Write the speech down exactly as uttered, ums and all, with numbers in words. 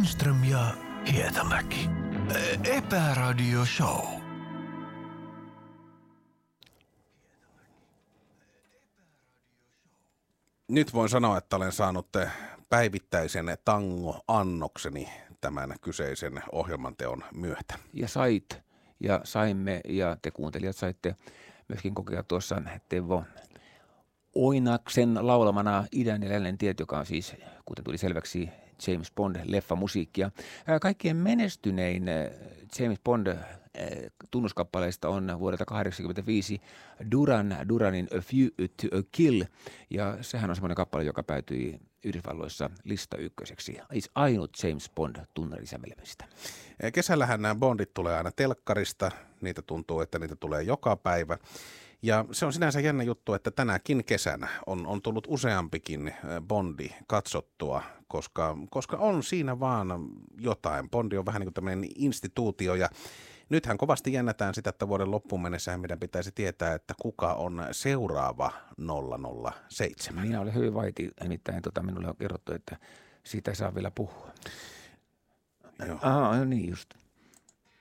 Lindström ja Hietamäki. Epäradio Show. Nyt voin sanoa, että olen saanut päivittäisen tango-annokseni tämän kyseisen ohjelmanteon myötä. Ja sait, ja saimme, ja te kuuntelijat saitte myöskin kokea tuossa Teuvo Oinaksen laulamana Idän ja Lännen tiet, joka on siis, kuten tuli selväksi, James Bond-leffa musiikkia. Kaikkien menestynein James Bond tunnuskappaleista on vuodelta kahdeksankymmentäviisi Duran Duranin A Few to a Kill, ja sehän on semmoinen kappale, joka päätyi Yhdysvalloissa lista ykköseksi. Ainut James Bond tunnarisävelmistä. Kesällähän nämä Bondit tulee aina telkkarista, niitä tuntuu, että niitä tulee joka päivä. Ja se on sinänsä jännä juttu, että tänäkin kesänä on, on tullut useampikin Bondi katsottua, koska, koska on siinä vaan jotain. Bondi on vähän niin kuin tämmöinen instituutio, ja nythän kovasti jännätään sitä, että vuoden loppuun mennessä meidän pitäisi tietää, että kuka on seuraava nolla nolla seitsemän. Minä olen hyvin vaiti, nimittäin tota, minulle on kerrottu, että siitä ei saa vielä puhua. Joo. Aha, niin just.